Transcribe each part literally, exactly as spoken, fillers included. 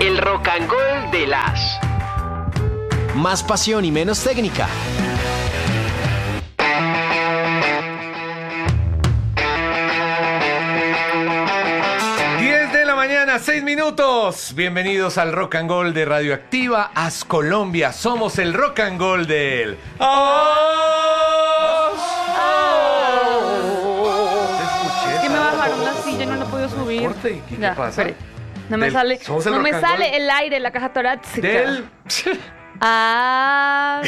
El Rock and Roll de las. Más pasión y menos técnica. diez de la mañana, seis minutos. Bienvenidos al Rock and Roll de Radioactiva As Colombia. Somos el Rock and Roll del... ¡Oh! Es que me bajaron la silla y no la puedo subir. ¿Qué, ¿Qué ya, pasa? Espere. No me Del- sale, somos el no me rock and sale roll el aire, la caja torácica. Del... Ah,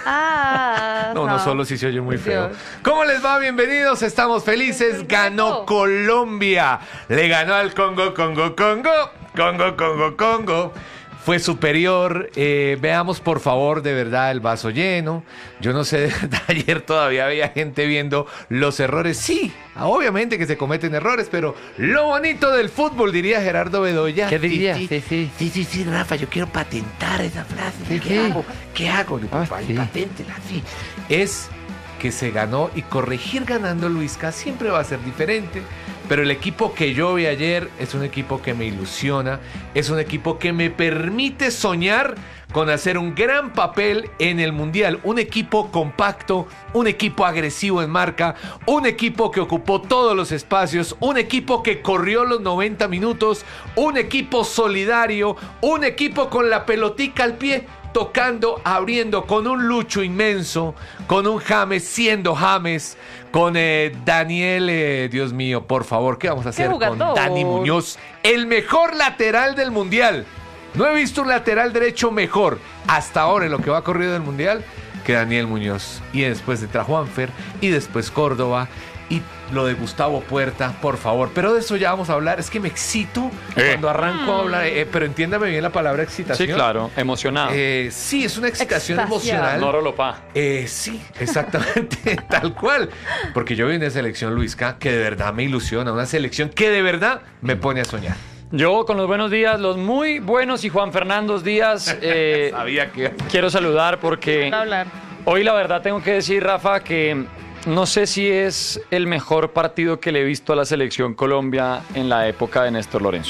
ah. No, no, solo si se oye muy feo. Dios. ¿Cómo les va? Bienvenidos, estamos felices. Ganó Colombia. Le ganó al Congo, Congo, Congo. Congo, Congo, Congo. Fue superior. Eh, veamos, por favor, de verdad, el vaso lleno. Yo no sé, de verdad, ayer todavía había gente viendo los errores. Sí, obviamente que se cometen errores, pero lo bonito del fútbol, diría Gerardo Bedoya. ¿Qué diría? Sí, Sí, sí. sí, sí, sí, Rafa, yo quiero patentar esa frase. Sí, ¿Qué sí. hago? ¿Qué hago? Le digo, Ah, "Ay, sí. paténtela, sí". Es que se ganó y corregir ganando Luisca siempre va a ser diferente. Pero el equipo que yo vi ayer es un equipo que me ilusiona, es un equipo que me permite soñar con hacer un gran papel en el Mundial. Un equipo compacto, un equipo agresivo en marca, un equipo que ocupó todos los espacios, un equipo que corrió los noventa minutos, un equipo solidario, un equipo con la pelotica al pie, tocando, abriendo, con un Lucho inmenso, con un James siendo James, con eh, Daniel, eh, Dios mío, por favor, ¿qué vamos a hacer con jugador! Dani Muñoz? El mejor lateral del Mundial. No he visto un lateral derecho mejor hasta ahora en lo que va corrido del Mundial que Daniel Muñoz. Y después entra Juanfer, y después Córdoba, y lo de Gustavo Puerta, por favor. Pero de eso ya vamos a hablar. Es que me excito Eh. cuando arranco a hablar, eh, pero entiéndame bien la palabra excitación. Sí, claro, emocionado. Eh, sí, es una excitación Extasiado. emocional. Noro Lopá. Eh, sí, exactamente, tal cual. Porque yo vi una selección, Luisca, que de verdad me ilusiona, una selección que de verdad me pone a soñar. Yo con los buenos días, los muy buenos y Juan Fernandos días, eh, Sabía que... quiero saludar porque Quiero hablar. hoy la verdad tengo que decir, Rafa, que no sé si es el mejor partido que le he visto a la selección Colombia en la época de Néstor Lorenzo.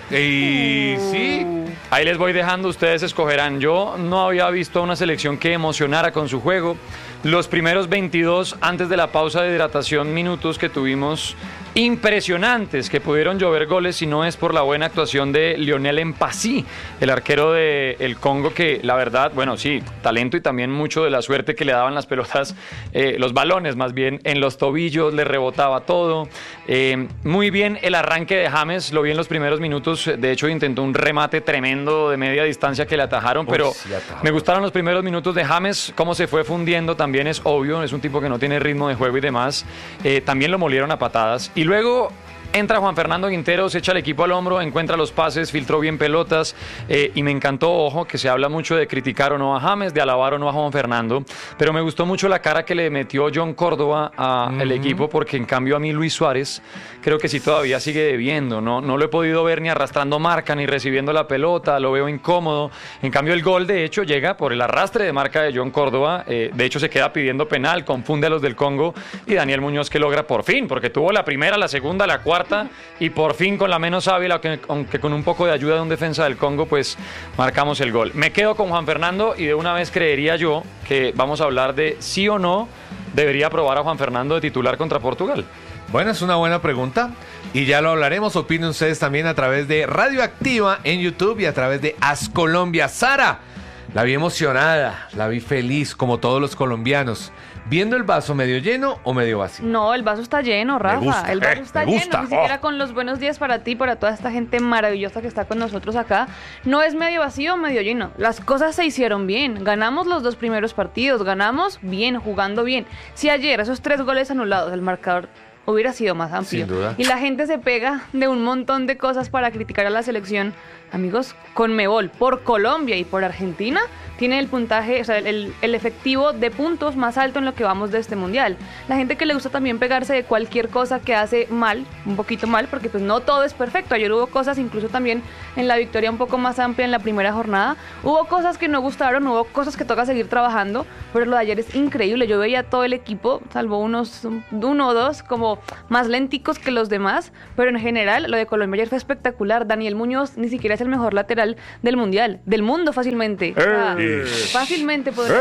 Y sí, Ahí les voy dejando, ustedes escogerán. Yo no había visto a una selección que emocionara con su juego. Los primeros veintidós antes de la pausa de hidratación minutos que tuvimos, impresionantes, que pudieron llover goles si no es por la buena actuación de Lionel Mpassi, el arquero del Congo, que la verdad, bueno, sí, talento y también mucho de la suerte que le daban las pelotas, eh, los balones más bien, en los tobillos, le rebotaba todo. Eh, muy bien el arranque de James, lo vi en los primeros minutos, de hecho intentó un remate tremendo de media distancia que le atajaron, pero Uy, sí, atajó. me gustaron los primeros minutos de James, cómo se fue fundiendo, también es obvio, es un tipo que no tiene ritmo de juego y demás. Eh, también lo molieron a patadas. Y luego entra Juan Fernando Quintero, se echa el equipo al hombro, encuentra los pases, filtró bien pelotas, eh, y me encantó, ojo, que se habla mucho de criticar o no a James, de alabar o no a Juan Fernando, pero me gustó mucho la cara que le metió John Córdoba al Ujú. equipo, porque en cambio a mí Luis Suárez creo que sí todavía sigue debiendo, ¿no? No lo he podido ver ni arrastrando marca, ni recibiendo la pelota, lo veo incómodo. En cambio el gol de hecho llega por el arrastre de marca de John Córdoba, eh, de hecho se queda pidiendo penal, confunde a los del Congo, y Daniel Muñoz que logra por fin, porque tuvo la primera, la segunda, la cuarta, y por fin con la menos hábil, aunque, aunque con un poco de ayuda de un defensa del Congo, pues marcamos el gol. Me quedo con Juan Fernando y de una vez creería yo que vamos a hablar de sí o no debería probar a Juan Fernando de titular contra Portugal. bueno, es una buena pregunta y ya lo hablaremos. Opinen ustedes también a través de Radioactiva en YouTube y a través de As Colombia. Sara, la vi emocionada, la vi feliz, como todos los colombianos. ¿Viendo el vaso medio lleno o medio vacío? No, el vaso está lleno, Rafa. gusta, el vaso eh, está me lleno. gusta. Ni siquiera Oh. con los buenos días para ti, para toda esta gente maravillosa que está con nosotros acá. No es medio vacío o medio lleno. Las cosas se hicieron bien. Ganamos los dos primeros partidos. Ganamos bien, jugando bien. Si ayer esos tres goles anulados, el marcador hubiera sido más amplio. Sin duda. Y la gente se pega de un montón de cosas para criticar a la selección. Amigos, Conmebol por Colombia y por Argentina tiene el puntaje, o sea, el, el efectivo de puntos más alto en lo que vamos de este mundial. La gente que le gusta también pegarse de cualquier cosa que hace mal, un poquito mal, porque pues no todo es perfecto. Ayer hubo cosas, incluso también en la victoria un poco más amplia en la primera jornada, hubo cosas que no gustaron, hubo cosas que toca seguir trabajando, pero lo de ayer es increíble. Yo veía todo el equipo, salvo unos uno o dos, como como más lenticos que los demás, pero en general lo de Colombia ayer fue espectacular. Daniel Muñoz ni siquiera es el mejor lateral del mundial, del mundo fácilmente. O sea, Eh. fácilmente podría.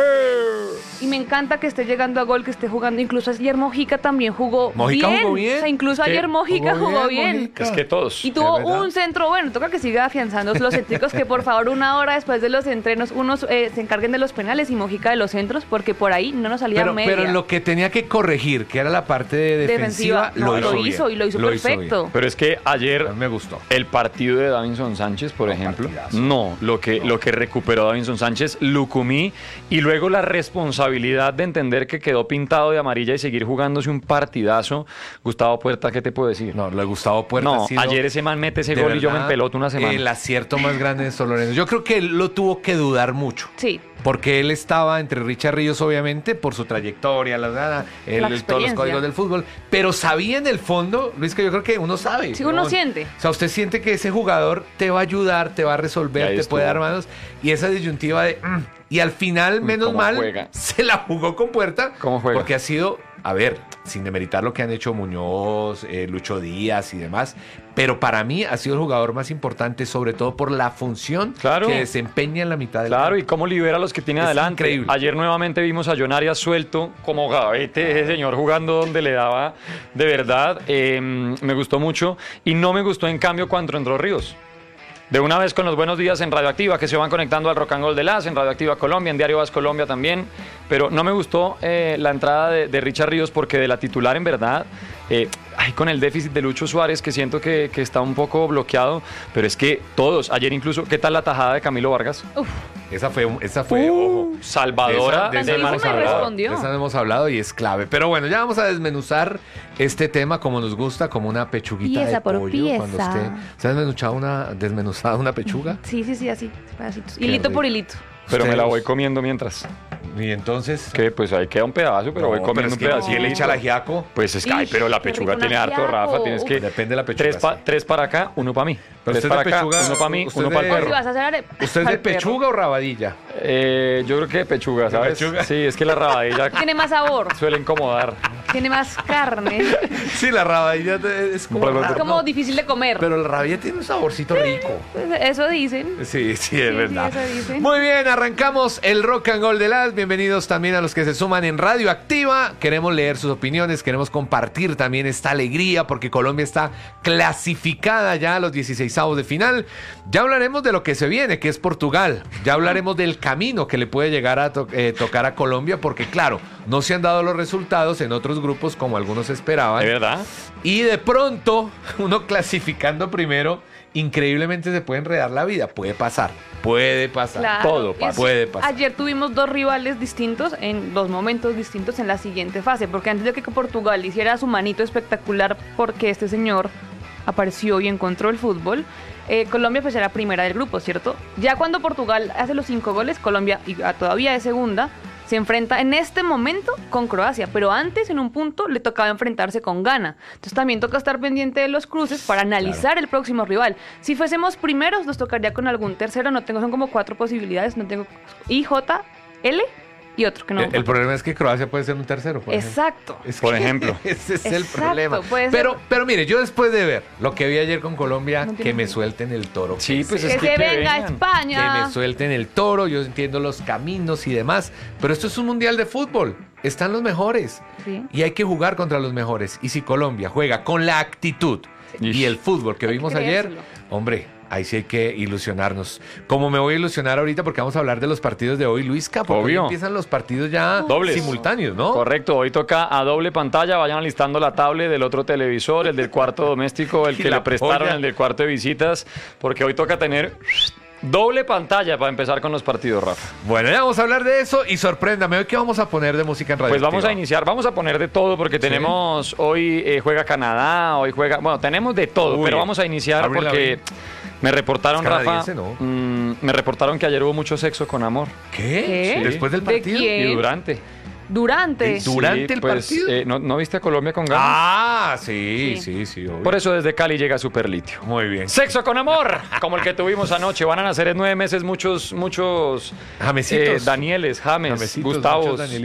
Y me encanta que esté llegando a gol, que esté jugando. Incluso ayer Mojica también jugó Mojica bien. jugó bien. O sea, incluso Es que ayer Mojica jugó jugó bien, bien. Mojica. Es que todos. Y tuvo Es verdad. un centro bueno, toca que siga afianzando los céntricos, que por favor una hora después de los entrenos unos eh, se encarguen de los penales y Mojica de los centros, porque por ahí no nos salía Pero, media. pero lo que tenía que corregir, que era la parte de defensiva, defensiva, no, lo, lo hizo hizo bien. y lo hizo perfecto. Pero es que ayer A mí me gustó. el partido de Davinson Sánchez, por ejemplo, partidazo. no, lo que, lo que recuperó Davinson Sánchez, Lucumí, y luego la responsabilidad de entender que quedó pintado de amarilla y seguir jugándose un partidazo. Gustavo Puerta, ¿qué te puedo decir? No, lo de Gustavo Puerta No, ha sido, ayer ese man mete ese de gol y yo me verdad, empeloto una semana. el acierto más grande de Sol Lorenzo. Yo creo que él lo tuvo que dudar mucho. Sí. Porque él estaba entre Richard Ríos, obviamente, por su trayectoria, la, la, el- La el- todos los experiencia. códigos del fútbol. Pero sabía en el fondo, Luis, que yo creo que uno sabe. Sí, uno ¿no? siente. O sea, usted siente que ese jugador te va a ayudar, te va a Y resolver, ahí te puede dar estuvo. manos. Y esa disyuntiva de... mm, y al final, Mm, menos ¿cómo mal, juega? se la jugó con Puerta. ¿Cómo juega? Porque ha sido, a ver, sin demeritar lo que han hecho Muñoz, eh, Lucho Díaz y demás, pero para mí ha sido el jugador más importante, sobre todo por la función Claro. que desempeña en la mitad del Claro, y campo. cómo libera a los que tiene Es adelante. increíble. Ayer nuevamente vimos a John Arias suelto como gavete, ese señor jugando donde le daba de verdad. Eh, me gustó mucho y no me gustó en cambio cuando entró Ríos. De una vez con los buenos días en Radioactiva, que se van conectando al Rock and Roll de Las, en Radioactiva Colombia, en Diario Vas Colombia también. Pero no me gustó eh, la entrada de, de Richard Ríos porque de la titular, en verdad, eh, ay, con el déficit de Lucho Suárez, que siento que, que está un poco bloqueado. Pero es que todos, ayer incluso, ¿qué tal la tajada de Camilo Vargas? Uf, Esa fue, esa fue, Uh, ojo. salvadora De esa- de de esa Grandísima hemos y hablado, respondió. de esa no hemos hablado y es clave. Pero bueno, ya vamos a desmenuzar este tema como nos gusta, como una pechuguita Pieza de por pollo. Cuando pieza. usted, ¿usted ha desmenuzado una, desmenuzado una pechuga? sí, sí, sí, así, pedacitos. Qué Hilito rico. por hilito. Pero me la Ustedes- voy comiendo mientras. Y entonces... Que pues ahí queda un pedazo, pero No, voy comiendo es un que pedacito. si le echa el ajiaco, Pues es que, ay, Ish, pero la qué pechuga rico, tiene un harto, ajiaco. Rafa. Tienes que. depende de la pechuga. Tres, pa- sí. tres para acá, uno para mí. Pero Tres usted para de acá, pechuga, uno para mí, usted uno para el de- O si perro. vas a hacer arepa, ¿Usted es al de perro. pechuga o rabadilla? Eh, yo creo que de pechuga, ¿De ¿sabes? pechuga? Sí, es que la rabadilla Tiene más sabor, suele incomodar. tiene más carne. Sí, la rabadilla es como... Pero- Es raro, como ¿no? difícil de comer. Pero la rabadilla tiene un saborcito rico. Eso dicen. Sí, sí, es Sí, sí, verdad. eso dicen. Muy bien, arrancamos el Rock and Roll de Las. Bienvenidos también a los que se suman en Radio Activa. Queremos leer sus opiniones, queremos compartir también esta alegría porque Colombia está clasificada ya a los dieciseisavos de final. Ya hablaremos de lo que se viene, que es Portugal. Ya hablaremos del camino que le puede llegar a to- eh, tocar a Colombia porque, claro, no se han dado los resultados en otros grupos como algunos esperaban. ¿De verdad? Y de pronto, uno clasificando primero, increíblemente se puede enredar la vida. Puede pasar, puede pasar. Claro, Todo es- pasa. Puede pasar. Ayer tuvimos dos rivales distintos en dos momentos distintos en la siguiente fase, porque antes de que Portugal hiciera su manito espectacular porque este señor apareció y encontró el fútbol, eh, Colombia pues era primera del grupo, ¿cierto? Ya cuando Portugal hace los cinco goles, Colombia y ah, todavía es segunda, se enfrenta en este momento con Croacia, pero antes en un punto le tocaba enfrentarse con Ghana. Entonces también toca estar pendiente de los cruces para analizar el próximo rival. Si fuésemos primeros, nos tocaría con algún tercero, no tengo, son como cuatro posibilidades, no tengo I, J, L y otro que no. El, el problema es que Croacia puede ser un tercero. Por ejemplo. Exacto. Es Por que ejemplo. Ese es el Exacto, problema. puede ser. Pero, pero mire, yo después de ver lo que vi ayer con Colombia, No tiene que me sentido. suelten el toro. Sí, pues que es que. se que venga a vengan. Que España. me suelten el toro, yo entiendo los caminos y demás, pero esto es un mundial de fútbol, están los mejores Sí. y hay que jugar contra los mejores. Y si Colombia juega con la actitud Sí. y el fútbol que Hay que vimos ayer, creérselo. hombre, ahí sí hay que ilusionarnos. Como me voy a ilusionar ahorita porque vamos a hablar de los partidos de hoy, Luis Capo, porque Obvio. empiezan los partidos ya Dobles. simultáneos, ¿no? Correcto, hoy toca a doble pantalla, vayan alistando la tablet del otro televisor, el del cuarto doméstico, el Y que la le prestaron, polla. el del cuarto de visitas, porque hoy toca tener doble pantalla para empezar con los partidos, Rafa. Bueno, ya vamos a hablar de eso y sorpréndame, ¿hoy qué vamos a poner de música en radio? Pues vamos a iniciar, vamos a poner de todo porque tenemos, hoy eh, juega Canadá, hoy juega, bueno, tenemos de todo, Uy, pero vamos a iniciar Avril porque me reportaron, Es Rafa, canadiense, ¿no? mm, me reportaron que ayer hubo mucho sexo con amor ¿Qué? ¿Qué? ¿Después del ¿De partido? quién? y durante. Durante. Sí. ¿Durante el pues, partido? eh, ¿no, ¿no viste a Colombia con ganas? Ah, sí, Sí. sí, sí, obvio. Por eso desde Cali llega Superlitio. Muy bien. Sexo con amor, como el que tuvimos anoche. Van a nacer en nueve meses muchos, muchos Jamesitos. eh, Danieles, James, Jamesitos, Gustavos. muchos Danielitos.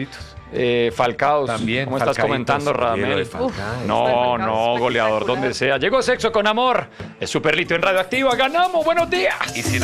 Eh, Falcao, También, ¿cómo estás Falcaíto, comentando, sí, lo de Radamel? Falcao. Uf, No, Falcao no, es goleador espectacular. donde sea. Llegó Sexo con Amor. Es Superlito en Radioactiva. ¡Ganamos! ¡Buenos días! Y si